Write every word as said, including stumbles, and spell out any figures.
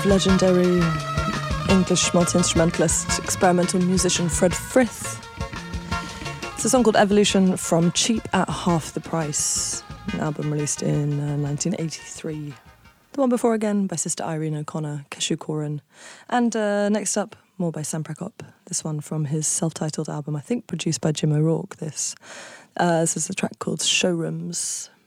legendary English multi-instrumentalist, experimental musician Fred Frith. It's a song called Evolution from Cheap at Half the Price, an album released in uh, nineteen eighty-three. The one before again by Sister Irene O'Connor, Keshu Koren. And uh, next up, more by Sam Prekop. This one from his self-titled album, I think produced by Jim O'Rourke, this. Uh, this is a track called Showrooms.